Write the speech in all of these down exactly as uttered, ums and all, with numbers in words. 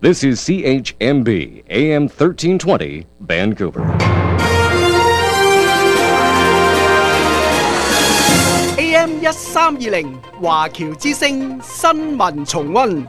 This is C H M B, A M thirteen twenty, Vancouver. A M 一三二零華僑之聲新聞重溫。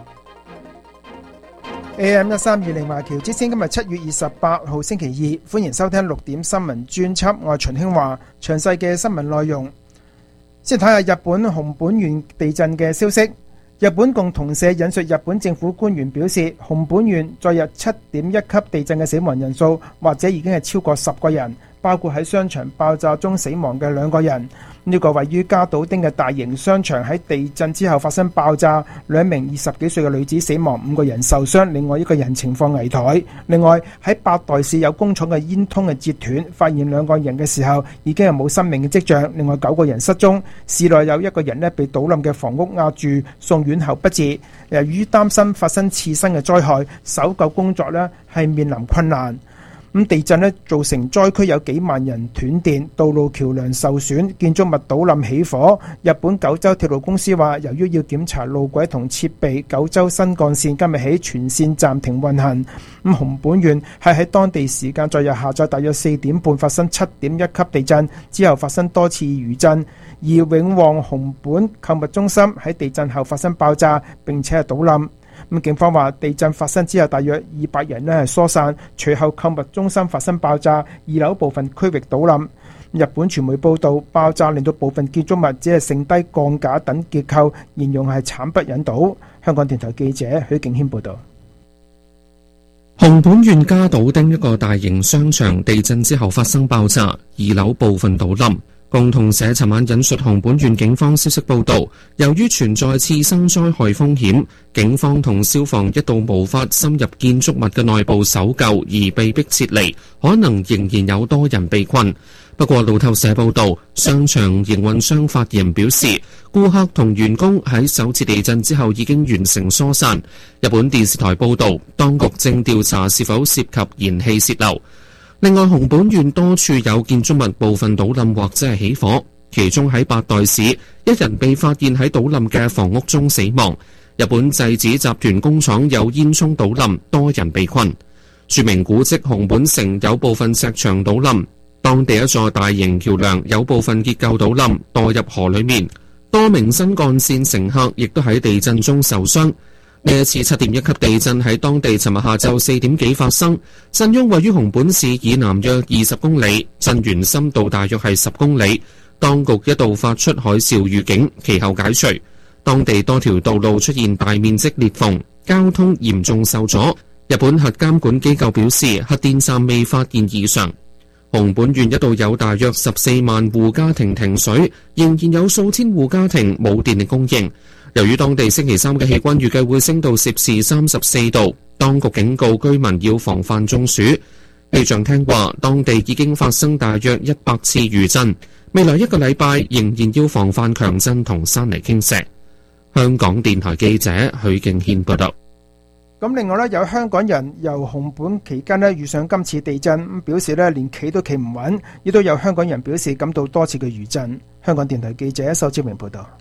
A M 一三二零華僑之聲今日七月二十八號星期二，歡迎收聽六點新聞專輯，我係秦興華。詳細嘅新聞內容，先睇下日本熊本縣地震嘅消息。日本共同社引述日本政府官員表示，熊本縣昨日七點一級地震嘅死亡人數或者已經係超過十個人，包括喺商場爆炸中死亡嘅兩個人。呢個位於加島町嘅大型商場喺地震之後發生爆炸，兩名二十幾歲嘅女子死亡，五個人受傷，另外一個人情況危殆。另外喺八代市有工廠嘅煙通嘅截斷，發現兩個人嘅時候已經係冇生命嘅跡象，另外九個人失蹤。市內有一個人呢被倒冧嘅房屋壓住，送院後不治。由於擔心發生次生嘅災害，搜救工作呢係面臨困難。咁地震呢造成災區有幾萬人斷電，道路橋梁受損，建築物倒冧起火。日本九州鐵路公司話，由於要檢查路軌同設備，九州新幹線今日起全線暫停運行。咁熊本縣係喺當地時間昨日下晝大約四點半發生七點一級地震，之後發生多次餘震。而永旺熊本購物中心喺地震後發生爆炸，並且係倒冧。咁警方話，地震發生之後大約二百人呢係疏散，隨後購物中心發生爆炸，二樓部分區域倒冧。日本傳媒報道，爆炸令到部分建築物只係剩低鋼架等結構，形容係慘不忍睹。香港電台記者許敬軒報道。 熊本縣加島町一個大型商場地震之後發生爆炸，二樓部分倒冧。共同社尋晚引述熊本縣警方消息報道，由於存在次生災害風險，警方同消防一度無法深入建築物嘅內部搜救，而被迫撤離，可能仍然有多人被困。不過路透社報道，商場營運商發言表示，顧客同員工喺首次地震之後已經完成疏散。日本電視台報道，當局正調查是否涉及燃氣洩漏。另外，熊本縣多處有建築物部分倒冧或者係起火，其中喺八代市，一人被發現喺倒冧嘅房屋中死亡。日本製紙集團工廠有煙囪倒冧，多人被困。著名古蹟熊本城有部分石牆倒冧，當地一座大型橋梁有部分結構倒冧，墮入河裡面。多名新幹線乘客亦都喺地震中受傷。呢一次七點一級地震喺當地尋日下晝四點幾發生，震央位於熊本市以南約二十公里，震源深度大約係十公里。當局一度發出海嘯預警，其後解除。當地多條道路出現大面積裂縫，交通嚴重受阻。日本核監管機構表示，核電站未發現異常。熊本縣一度有大約十四萬戶家庭停水，仍然有數千戶家庭冇電力供應。由於當地星期三嘅氣溫預計會升到攝氏三十四度，當局警告居民要防範中暑。氣象廳話，當地已經發生大約一百次餘震，未來一個禮拜仍然要防範強震同山泥傾瀉。香港電台記者許敬軒報道。 咁另外呢，有香港人由熊本期間呢遇上今次地震，咁表示呢連企都企唔穩，亦都有香港人表示感到多次嘅餘震。香港電台記者仇志明報道。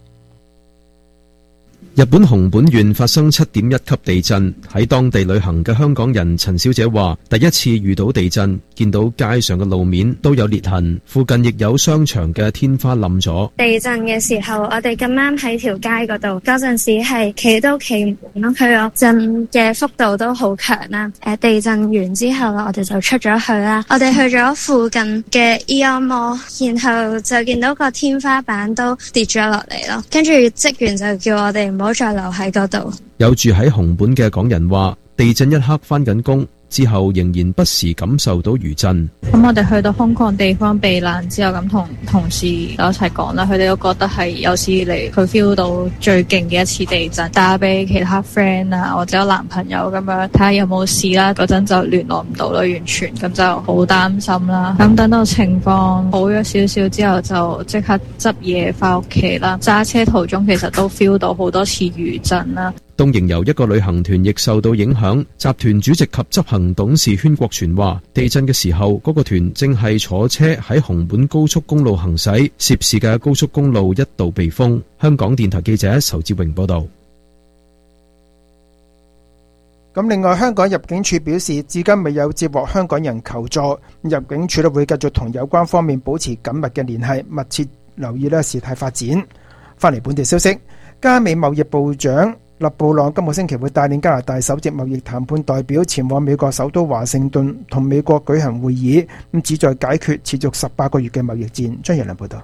日本熊本縣發生七點一級地震，喺當地旅行嘅香港人陳小姐話，第一次遇到地震，見到街上嘅路面都有裂痕，附近亦有商場嘅天花冧咗。 地震嘅時候，我哋咁啱喺條街嗰度，嗰陣時係企都企唔穩咯，佢個震嘅幅度都好強啦。誒，地震完之後啦，我哋就出咗去啦，我哋去咗附近嘅 Eon Mall， 然後就見到個天花板都跌咗落嚟咯，跟住職員就叫我哋唔好再留喺嗰度。 有住喺熊本嘅港人話，地震一刻返緊工之後，仍然不時感受到餘震。 咁我哋去到空曠地方避難之後，咁同同事一齊講啦，佢哋都覺得係有史以嚟佢 feel 到最勁嘅一次地震，打俾其他 friend 啊或者有男朋友咁樣睇下有冇事啦。嗰陣就聯絡唔到啦，完全咁就好擔心啦。咁等到情況好咗少少之後，就即刻執嘢翻屋企啦。揸車途中其實都 feel 到好多次餘震啦。 東瀛遊一個旅行團亦受到影響，集團主席及執行董事禤國全話，地震嘅時候嗰個團正係坐車喺熊本高速公路行駛，涉事嘅高速公路一度被封。香港電台記者仇志榮報道。 咁另外，香港入境處表示，至今未有接獲香港人求助，入境處咧會繼續同有關方面保持緊密嘅聯繫，密切留意咧事態發展。翻嚟本地消息，加美貿易部長勒布朗今個星期會帶領加拿大首席貿易談判代表前往美國首都華盛頓同美國舉行會議，咁旨在解決持續十八個月嘅貿易戰。張日良報道。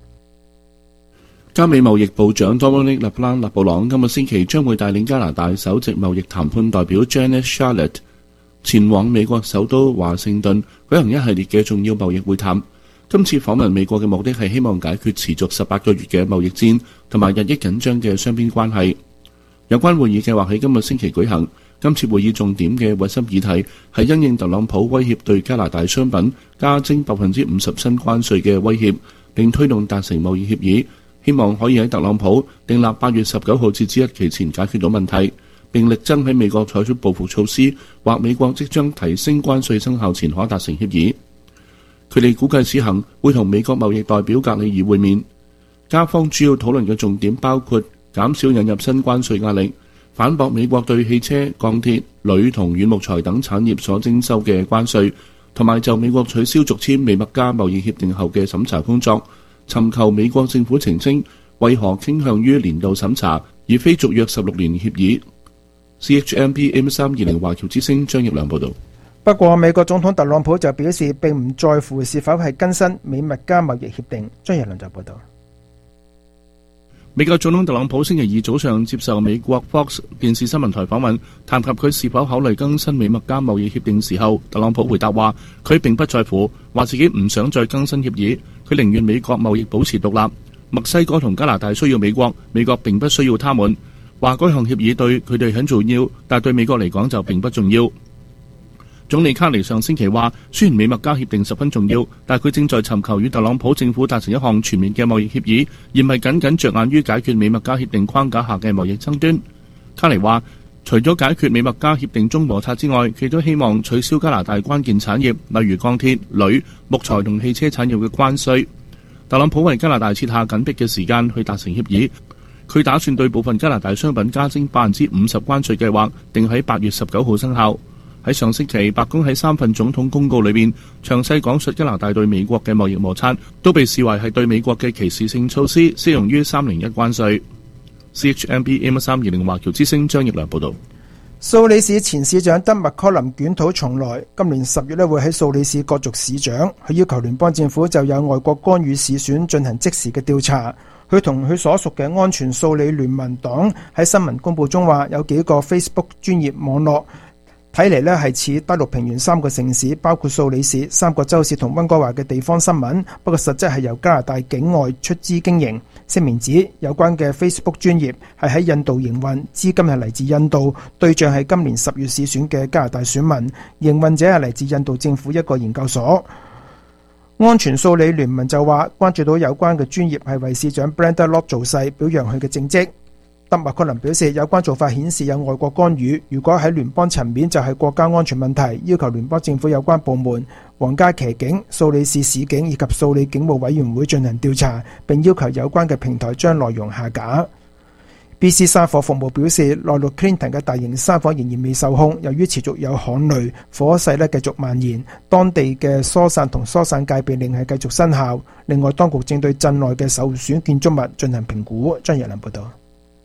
加美貿易部長 Dominic LeBlanc 勒布朗今個星期將會帶領加拿大首席貿易談判代表 Janet Charlotte 前往美國首都華盛頓舉行一系列嘅重要貿易會談。今次訪問美國嘅目的係希望解決持續十八個月嘅貿易戰同埋日益緊張嘅雙邊關係。有關會議計劃喺今個星期舉行。今次會議重點嘅核心議題係因應特朗普威脅對加拿大商品加徵百分之五十新關稅嘅威脅，並推動達成貿易協議。希望可以喺特朗普訂立八月十九號截止日期前解決到問題，並力爭喺美國採取報復措施或美國即將提升關稅生效前可達成協議。佢哋估計此行會同美國貿易代表格里爾會面。加方主要討論嘅重點包括減少引入新關稅壓力，反駁美國對汽車、鋼鐵、鋁同軟木材等產業所徵收嘅關稅，同埋就美國取消續簽美墨加貿易協定後嘅審查工作。尋求美國政府澄清為何傾向於年度審查，而非續約十六年協議。C H M P M 三二零華僑之聲張益良報導。 不過，美國總統特朗普就表示並唔在乎是否係更新美墨加貿易協定。張益良就報導。 美國總統特朗普星期二早上接受美國 Fox 電視新聞台訪問，談及佢是否考慮更新美墨加貿易協定時候，特朗普回答話佢並不在乎，話自己唔想再更新協議，佢寧願美國貿易保持獨立。墨西哥同加拿大需要美國，美國並不需要他們。話該項協議對佢哋很重要，但對美國嚟講就並不重要。總理卡尼上星期話，雖然美墨加協定十分重要，但佢正在尋求與特朗普政府達成一項全面嘅貿易協議，而唔係僅僅着眼於解決美墨加協定框架下嘅貿易爭端。卡尼話，除咗解決美墨加協定中摩擦之外，佢都希望取消加拿大關鍵產業，例如鋼鐵、鋁、木材同汽車產業嘅關稅。特朗普為加拿大設下緊迫嘅時間去達成協議，佢打算對部分加拿大商品加徵百分之五十關稅計劃，定喺八月十九號生效。喺上星期，白宮喺三份總統公告裏面詳細講述加拿大對美國嘅貿易摩擦，都被視為係對美國嘅歧視性措施，適用於三零一關稅。C H M B M 三二零華僑之聲張益良報導。 蘇里士前市長德麥柯林捲土重來，今年十月咧會喺蘇里士角逐市長，佢要求聯邦政府就有外國干預市選進行即時嘅調查。佢同佢所屬嘅安全蘇里聯盟黨喺新聞公佈中話，有幾個 Facebook 專業網絡睇嚟呢係似大陸平原三個城市，包括蘇里士、三個州市同溫哥華嘅地方新聞，不過實質係由加拿大境外出資經營。聲明指有關嘅 Facebook 專頁係喺印度營運，資金係嚟自印度，對象係今年十月市選嘅加拿大選民，營運者係嚟自印度政府一個研究所。安全蘇里聯盟就話關注到有關嘅專頁係為市長 Brenda Lott 造勢，表揚佢嘅政績。德麥柯林表示，有關做法顯示有外國干預，如果喺聯邦層面就係國家安全問題，要求聯邦政府有關部門、皇家騎警、蘇里士市警以及蘇里警務委員會進行調查，並要求有關嘅平台將內容下架。B C 山火服務表示，內陸 Clinton 嘅大型山火仍然未受控，由於持續有旱雷，火勢咧繼續蔓延，當地嘅疏散同疏散戒備令係繼續生效。另外，當局正對鎮內嘅受損建築物進行評估。張日良報道。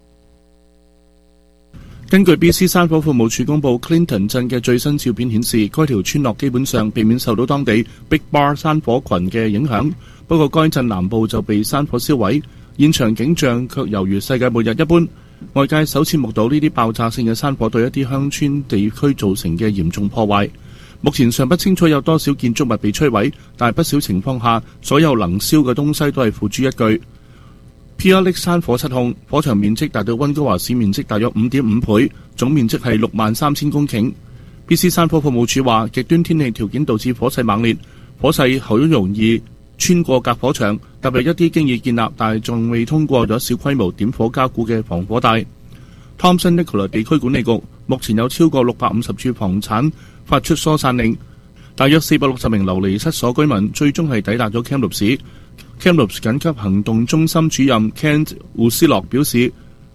根據 B C 山火服務處公佈 ，Clinton 鎮嘅最新照片顯示，該條村落基本上避免受到當地 Big Bar 山火群嘅影響。不過，該鎮南部就被山火燒毀，現場景象卻猶如世界末日一般。外界首次目睹呢啲爆炸性嘅山火對一啲鄉村地區造成嘅嚴重破壞。目前尚不清楚有多少建築物被摧毀，但不少情況下，所有能燒嘅東西都係付諸一炬。Pierre Lake 山火失控，火場面積達到溫哥華市面積大約五點五倍，總面積係六萬三千公頃。B C 山火服務處話，極端天氣條件導致火勢猛烈，火勢好容易穿過隔火牆，特別一啲經已建立但係仲未通過咗小規模點火加固嘅防火帶。Thompson Nicola 地區管理局目前有超過六百五十處房產發出疏散令，大約四百六十名流離失所居民最終係抵達咗 Kamloops。Kamloops 緊急行動中心主任 Kent 胡斯洛表示，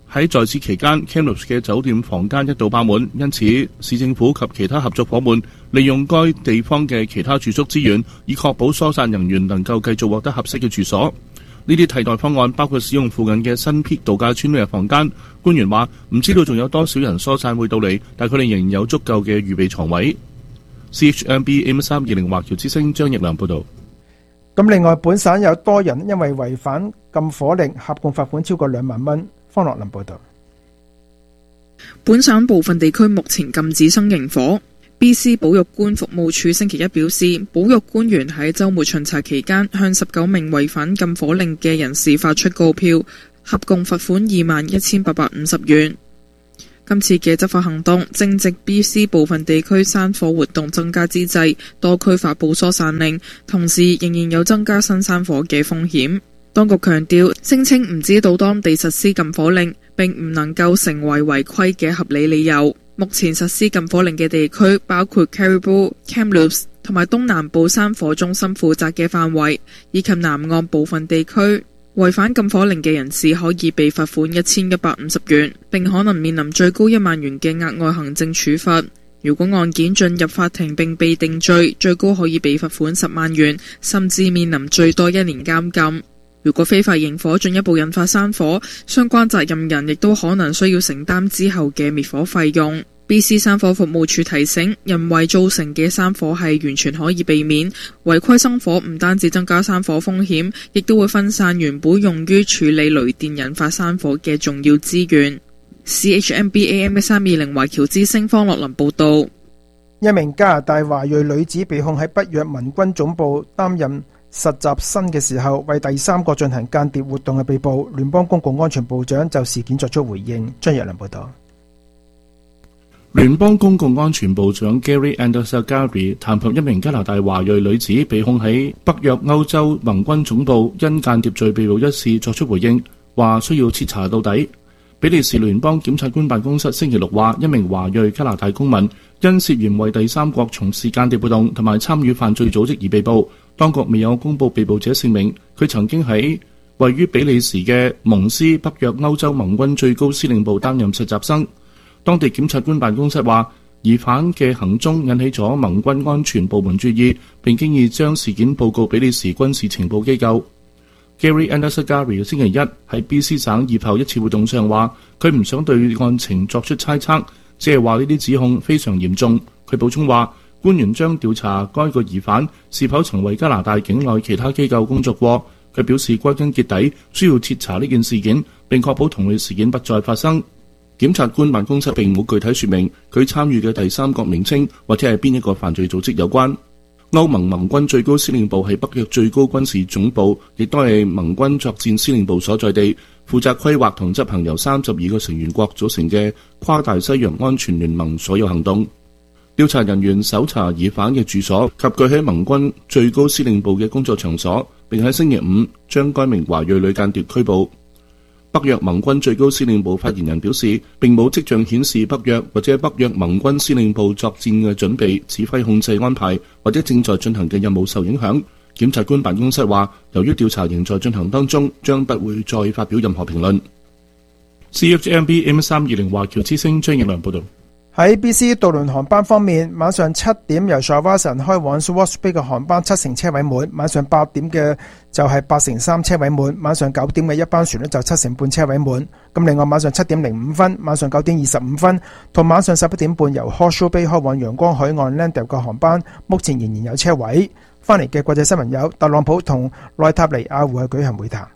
喺在此期間 Kamloops 嘅酒店房間一度爆滿，因此市政府及其他合作伙伴利用該地方嘅其他住宿資源，以確保疏散人員能夠繼續獲得合適嘅住所。呢啲替代方案包括使用附近嘅新 Peak 度假村嘅房間。官員話唔知道仲有多少人疏散會到嚟，但佢哋仍然有足夠嘅預備床位。C H M B M 三二零華僑之聲張奕良報導。 咁另外，本省有多人因為違反禁火令，合共罰款超過兩萬蚊。方樂林報導。 本省部分地區目前禁止生營火。B C 保育官服務處星期一表示，保育官員喺週末巡查期間向十九名違反禁火令嘅人士發出告票，合共罰款二萬一千八百五十元。今次嘅執法行動正值 B C 部分地區山火活動增加之際，多區發布疏散令，同時仍然有增加新山火嘅風險。當局強調，聲稱唔知道當地實施禁火令並唔能夠成為違規嘅合理理由。目前實施禁火令嘅地區包括 Caribou、Kamloops 同埋東南部山火中心負責嘅範圍，以及南岸部分地區。違反禁火令嘅人士可以被罰款一千一百五十元，並可能面臨最高一萬元嘅額外行政處罰。如果案件進入法庭並被定罪，最高可以被罰款十萬元，甚至面臨最多一年監禁。如果非法營火進一步引發山火，相關責任人亦都可能需要承擔之後嘅滅火費用。B C 山火服務處提醒，人為造成嘅山火係完全可以避免，違規生火唔單止增加山火風險，亦都會分散原本用於處理雷電引發山火嘅重要資源。C H M B A M 三二零華僑之聲方樂林報道。 一名加拿大華裔女子被控喺北約盟軍總部擔任實習生嘅時候，為第三國進行間諜活動嘅被捕。聯邦公共安全部長就事件作出回應。張日良報道。 聯邦公共安全部長 Gary Andosagari 談及一名加拿大華裔女子被控喺北約歐洲盟軍總部因間諜罪被捕一事作出回應，話需要徹查到底。比利時聯邦檢察官辦公室星期六話，一名華裔加拿大公民因涉嫌為第三國從事間諜活動同埋參與犯罪組織而被捕，當局未有公布被捕者姓名。佢曾經喺位於比利時嘅蒙斯北約歐洲盟軍最高司令部擔任實習生。當地檢察官辦公室話，疑犯嘅行蹤引起咗盟軍安全部門注意，並經已將事件報告比利時軍事情報機構。Gary Andosagari 星期一喺 B C 省業後一次活動上話，佢唔想對案情作出猜測，只係話呢啲指控非常嚴重。佢補充話，官員將調查該個疑犯是否曾為加拿大境內其他機構工作過。佢表示，歸根結底需要徹查呢件事件，並確保同類事件不再發生。檢察官辦公室並冇具體說明佢參與嘅第三國名稱或者係邊一個犯罪組織有關。歐盟盟軍最高司令部係北約最高軍事總部，亦都係盟軍作戰司令部所在地，負責規劃同執行由三十二個成員國組成嘅跨大西洋安全聯盟所有行動。調查人員搜查疑犯嘅住所及佢喺盟軍最高司令部嘅工作場所，並喺星期五將該名華裔女間諜拘捕。北約盟軍最高司令部發言人表示，並冇跡象顯示北約或者北約盟軍司令部作戰嘅準備、指揮控制安排或者正在進行嘅任務受影響。檢察官辦公室話，由於調查仍在進行當中，將不會再發表任何評論。C H M B M 三二零華僑之聲張奕良報道。 喺 B C 渡輪航班方面，晚上七點由 Shawinigan 開往 Swartz Bay 嘅航班七成車位滿，晚上八點嘅就係八成三車位滿，晚上九點嘅一班船呢就七成半車位滿。咁另外晚上七點零五分、晚上九點二十五分同晚上十一點半由 Horseshoe Bay 開往陽光海岸 Landale 嘅航班，目前仍然有車位。翻嚟嘅國際新聞有特朗普同內塔尼亞胡係舉行會談。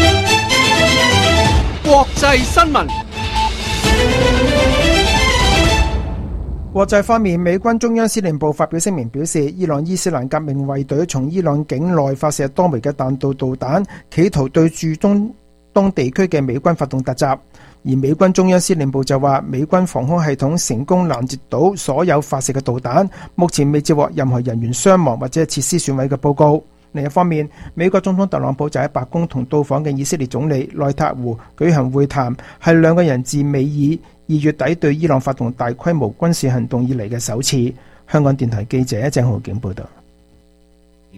國際新聞。 國際方面，美軍中央司令部發表聲明表示，伊朗伊斯蘭革命衛隊從伊朗境內發射多枚嘅彈道導彈，企圖對駐中東地區嘅美軍發動突襲。而美軍中央司令部就話，美軍防空系統成功攔截到所有發射嘅導彈，目前未接獲任何人員傷亡或者設施損毀嘅報告。另一方面，美國總統特朗普就喺白宮同到訪嘅以色列總理內塔胡舉行會談，係兩個人自美以二月底對伊朗發動大規模軍事行動以嚟嘅首次。香港電台記者鄭浩景報道。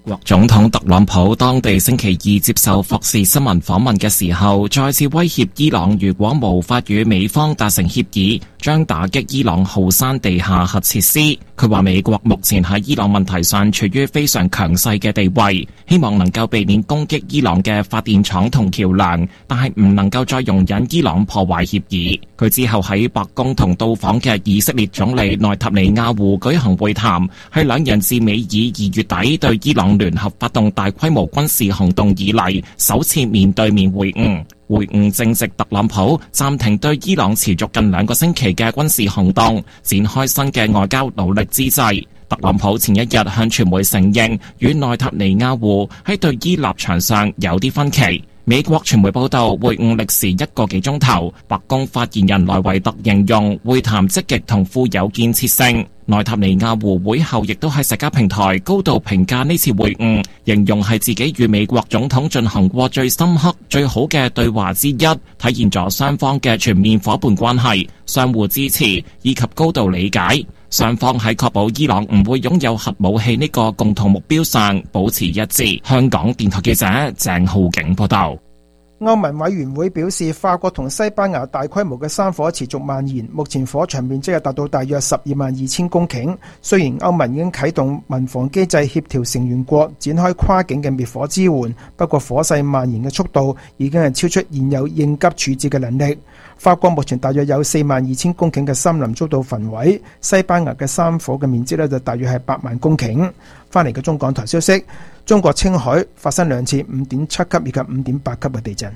國總統特朗普當地星期二接受福士新聞訪問嘅時候，再次威脅伊朗如果無法與美方達成協議，將打擊伊朗浩山地下核設施。佢話美國目前喺伊朗問題上處於非常強勢嘅地位，希望能夠避免攻擊伊朗嘅發電廠同橋梁，但係唔能夠再容忍伊朗破壞協議。佢之後喺白宮同到訪嘅以色列總理內塔尼亞胡舉行會談，係兩人自美以二月底對伊朗聯合發動大規模軍事行動以嚟首次面對面會晤。會晤正值特朗普暫停對伊朗持續近兩個星期嘅軍事行動，展開新嘅外交努力之際。特朗普前一日向傳媒承認，與內塔尼亞胡喺對伊立場上有啲分歧。美國傳媒報道，會晤歷時一個幾鐘頭。白宮發言人萊維特形容會談積極同富有建設性。內塔尼亞胡會後亦都喺社交平台高度評價呢次會晤，形容係自己與美國總統進行過最深刻、最好嘅對話之一，體現咗雙方嘅全面夥伴關係、相互支持以及高度理解。雙方喺確保伊朗唔會擁有核武器呢個共同目標上保持一致。香港電台記者鄭浩景報道。 歐盟委員會表示，法國同西班牙大規模嘅山火持續蔓延，目前火場面積係達到大約十二萬二千公頃。雖然歐盟已經啟動民防機制協調成員國展開跨境嘅滅火支援，不過火勢蔓延嘅速度已經係超出現有應急處置嘅能力。法國目前大約有四萬二千公頃嘅森林遭到焚毀，西班牙嘅山火嘅面積呢就大約係八萬公頃。翻嚟嘅中港台消息，中國青海發生兩次五點七級以及五點八級嘅地震。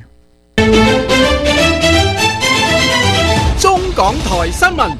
中港台新聞。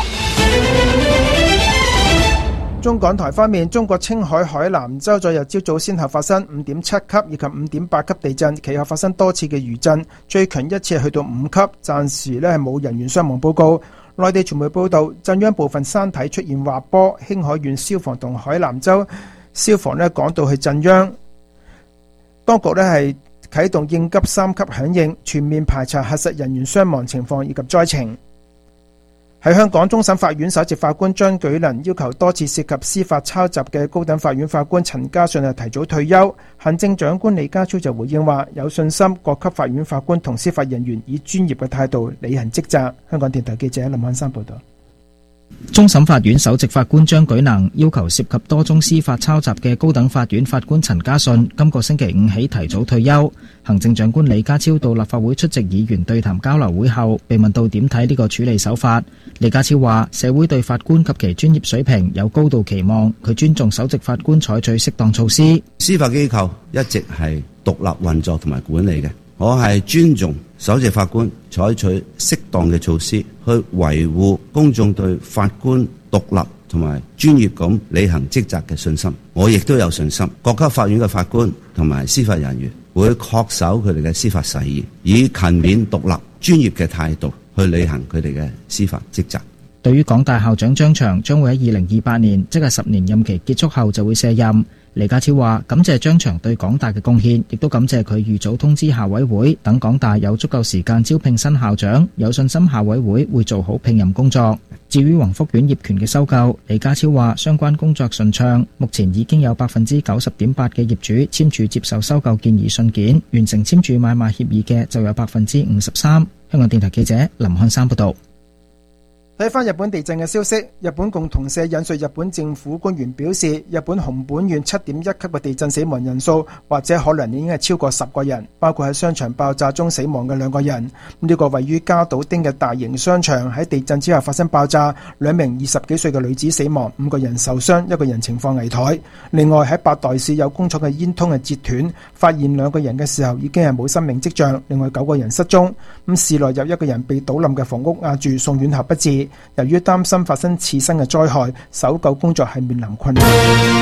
中港台方面，中國青海海南州昨日朝早先後發生五點七級以及五點八級地震，其後發生多次嘅餘震，最強一次係去到五級，暫時呢係冇人員傷亡報告。內地傳媒報道，震央部分山體出現滑坡，興海縣消防同海南州消防呢趕到去震央，當局呢係啟動應急三級響應，全面排查核實人員傷亡情況以及災情。喺香港，終審法院首席法官張舉能要求多次涉及司法抄襲嘅高等法院法官陳家信提早退休。行政長官李家超就回應話，有信心各級法院法官同司法人員以專業嘅態度履行職責。香港電台記者林漢山報道。 終審法院首席法官張舉能要求涉及多宗司法抄襲嘅高等法院法官陳家信今個星期五起提早退休。行政長官李家超到立法會出席議員對談交流會後，被問到點睇呢個處理手法，李家超話社會對法官及其專業水平有高度期望，佢尊重首席法官採取適當措施。 司法機構一直係獨立運作同埋管理嘅，我係尊重首席法官採取適當嘅措施去維護公眾對法官獨立同埋專業咁履行職責嘅信心。我亦都有信心各級法院嘅法官同埋司法人員會恪守佢哋嘅司法誓言，以勤勉獨立專業嘅態度去履行佢哋嘅司法職責。 對於港大校長張翔將會喺二零二八年，即係十年任期結束後就會卸任。李家超話感謝張翔對港大嘅貢獻，亦都感謝佢預早通知校委會，等港大有足夠時間招聘新校長，有信心校委會會做好聘任工作。至於宏福苑業權嘅收購，李家超話相關工作順暢，目前已經有百分之九十點八嘅業主簽署接受收購建議信件，完成簽署買賣協議嘅就有百分之五十三。香港電台記者林漢山報道。 睇翻日本地震嘅消息，日本共同社引述日本政府官員表示，日本熊本縣七點一級嘅地震死亡人數或者可能已經係超過十個人，包括喺商場爆炸中死亡嘅兩個人。呢個位於加島町嘅大型商場喺地震之後發生爆炸，兩名二十幾歲嘅女子死亡，五個人受傷，一個人情況危殆。另外喺八代市有工廠嘅煙通係截斷，發現兩個人嘅時候已經係冇生命跡象，另外九個人失蹤。咁市內有一個人被倒冧嘅房屋壓住，送院後不治。由於擔心發生次生嘅災害，搜救工作係面臨困難。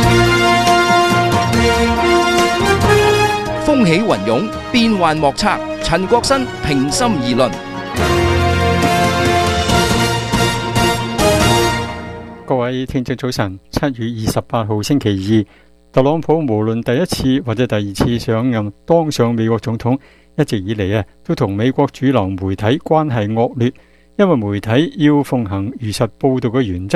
風起雲湧，變幻莫測。陳國新平心而論。 各位聽眾早晨，七月二十八號星期二，特朗普無論第一次或者第二次上任當上美國總統，一直以嚟啊都同美國主流媒體關係惡劣。因為媒體要奉行如實報道嘅原則，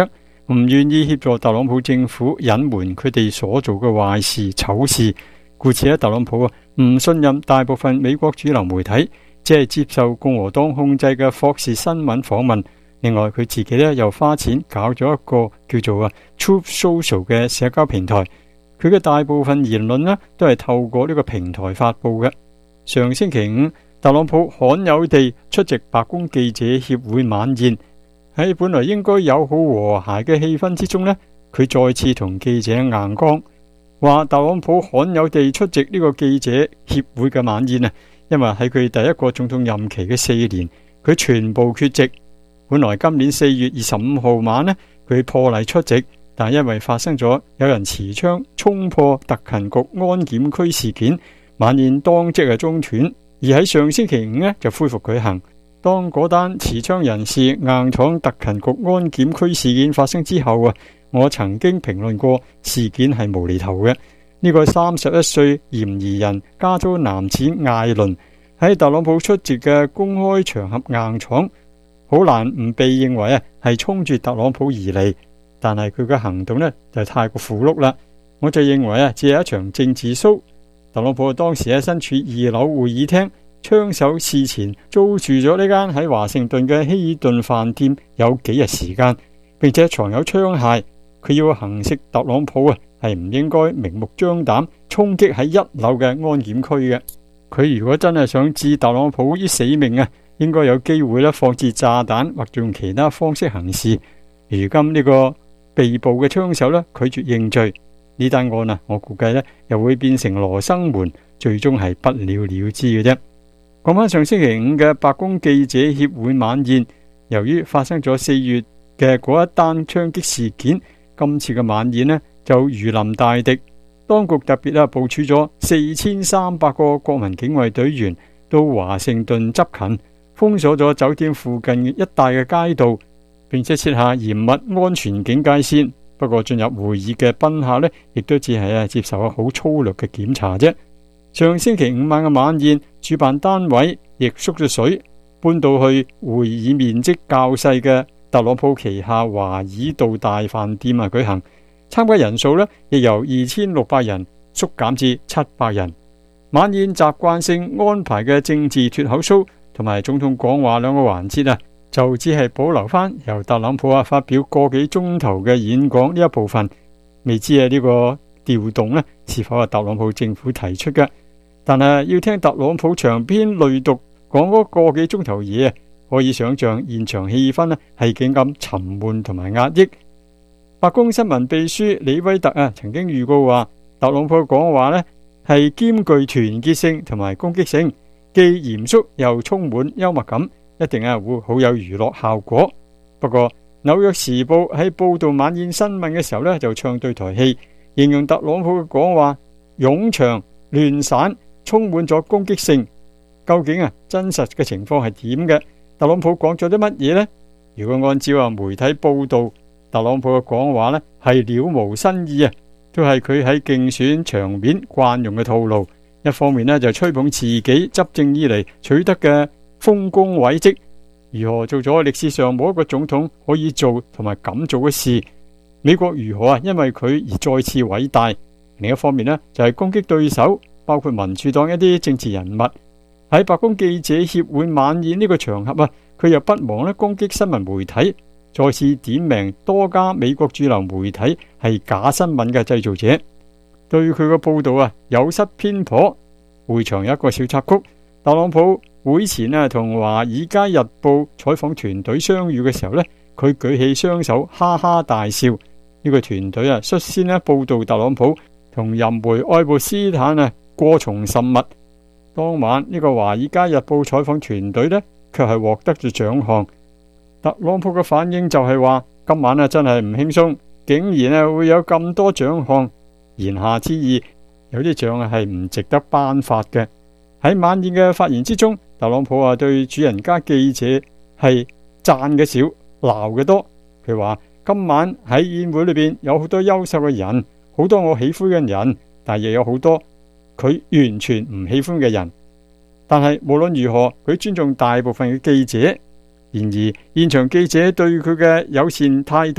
唔願意協助特朗普政府隱瞞佢哋所做嘅壞事醜事，故此咧，特朗普啊唔信任大部分美國主流媒體，只係接受共和黨控制嘅霍士新聞訪問。另外，佢自己咧又花錢搞咗一個叫做啊 Truth Social 嘅社交平台，佢嘅大部分言論呢都係透過呢個平台發佈嘅。上星期五，特朗普罕有地出席白宮記者協會晚宴，喺本來應該友好和諧嘅氣氛之中呢，佢再次同記者硬剛，話特朗普罕有地出席呢個記者協會嘅晚宴啊，因為喺佢第一個總統任期嘅四年，佢全部缺席。本來今年四月二十五號晚呢，佢破例出席，但因為發生咗有人持槍衝破特勤局安檢區事件，晚宴當即係中斷，而喺上星期五呢就恢復舉行。當嗰單持槍人士硬闖特勤局安檢區事件發生之後啊，我曾經評論過事件係無厘頭嘅。呢個三十一歲嫌疑人加州男子艾倫喺特朗普出席嘅公開場合硬闖，好難唔被認為啊係衝住特朗普而嚟，但係佢嘅行動呢就太過符碌啦。我就認為啊，只係一場政治 show。特朗普當時喺身處二樓會議廳，槍手事前租住咗呢間喺華盛頓嘅希爾頓飯店有幾日時間，並且藏有槍械。佢要行刺特朗普啊，係唔應該明目張膽衝擊喺一樓嘅安檢區嘅。佢如果真係想置特朗普於死命啊，應該有機會咧放置炸彈或者用其他方式行事。如今呢個被捕嘅槍手咧拒絕認罪，呢單案啊，我估計咧又會變成羅生門，最終係不了了之嘅啫。講翻上星期五嘅白宮記者協會晚宴，由於發生咗四月嘅嗰一單槍擊事件，今次嘅晚宴呢就如臨大敵。當局特別啊部署咗四千三百個國民警衛隊員到華盛頓執勤，封鎖咗酒店附近一帶嘅街道，並且設下嚴密安全警戒線。不過進入會議嘅賓客呢，亦都只係啊接受好粗略嘅檢查啫。上星期五晚嘅晚宴，主辦單位亦縮咗水，搬到去會議面積較細嘅特朗普旗下華爾道大飯店啊舉行。參加人數呢，亦由二千六百人縮減至七百人。晚宴習慣性安排嘅政治脫口秀同埋總統講話兩個環節啊，就只係保留翻由特朗普啊發表個幾鐘頭嘅演講呢一部分。未知啊呢個調動呢是否係特朗普政府提出嘅？但係要聽特朗普長篇累牘講嗰個幾鐘頭嘢，可以想象現場氣氛呢係幾咁沉悶同埋壓抑。白宮新聞秘書李威特啊曾經預告話，特朗普講話呢係兼具團結性同埋攻擊性，既嚴肅又充滿幽默感，一定啊會好有娛樂效果。不過紐約時報喺報道晚宴新聞嘅時候呢，就唱對台戲，形容特朗普嘅講話冗長亂散，充滿咗攻擊性。究竟啊真實嘅情況係點嘅？特朗普講咗啲乜嘢呢？如果按照啊媒體報道，特朗普嘅講話呢係了無新意啊，都係佢喺競選場面慣用嘅套路。一方面呢就吹捧自己執政以嚟取得嘅豐功偉績，如何做咗歷史上冇一個總統可以做同埋敢做嘅事，美國如何啊因為佢而再次偉大。另一方面呢就係攻擊對手，包括民主黨一啲政治人物。喺白宮記者協會晚宴呢個場合啊，佢又不忘咧攻擊新聞媒體，再次點名多家美國主流媒體係假新聞嘅製造者，對佢嘅報道啊有失偏頗。會場有一個小插曲，特朗普會前啊同華爾街日報採訪團隊相遇嘅時候呢，佢舉起雙手哈哈大笑。呢、這個團隊啊率先咧報道特朗普同淫梅愛潑斯坦啊過從甚密。當晚呢個華爾街日報採訪團隊呢，卻係獲得咗獎項。特朗普嘅反應就係話，今晚啊真係唔輕鬆，竟然啊會有咁多獎項。言下之意，有啲獎啊係唔值得頒發嘅。喺晚宴嘅發言之中，特朗普啊對主人家記者係讚嘅少，鬧嘅多。佢話今晚喺宴會裏邊有好多優秀嘅人，好多我喜歡嘅人，但亦有好多佢完全唔喜歡嘅人。但係無論如何，佢尊重大部分嘅記者。然而現場記者對佢嘅友善態度啊，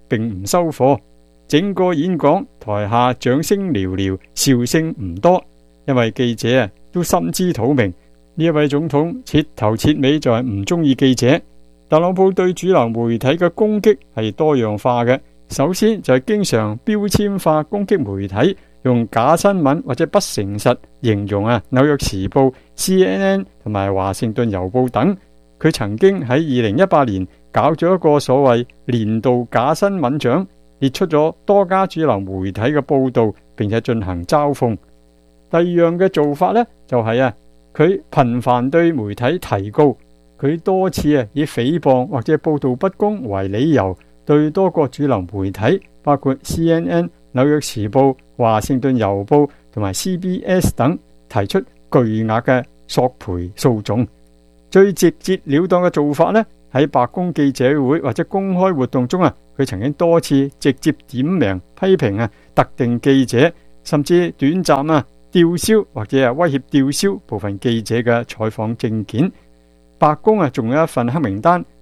並唔收貨。整個演講台下掌聲寥寥，笑聲唔多，因為記者啊都心知肚明，呢一位總統徹頭徹尾就係唔中意記者。特朗普對主流媒體嘅攻擊係多樣化嘅，首先就係經常標籤化攻擊媒體，用假新聞或者不誠實形容啊紐約時報、C N N 同埋華盛頓郵報等。佢曾經喺二零一八年搞咗一個所謂年度假新聞獎，列出咗多家主流媒體嘅報道，並且進行嘲諷。第二樣嘅做法呢，就係啊，佢頻繁對媒體提告，佢多次啊以誹謗或者報道不公為理由，對多個主流媒體，包括 C N N、紐約時報、華盛頓郵報同埋 C B S 等，提出巨額嘅索賠訴訟。最直截了當嘅做法呢，喺白宮記者會或者公開活動中啊，佢曾經多次直接點名批評啊特定記者，甚至短暫啊吊銷或者係威脅吊銷部分記者嘅採訪證件。白宮啊仲有一份黑名單，